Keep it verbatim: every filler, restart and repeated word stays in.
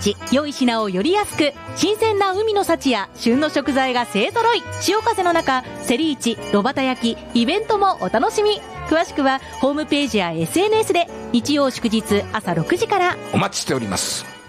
良い品をより安く、新鮮な海の幸や旬の食材が勢ぞろい。潮風の中、セリ市、炉端焼き、イベントもお楽しみ。詳しくはホームページや エスエヌエス で日曜祝日朝ろくじからお待ちしております。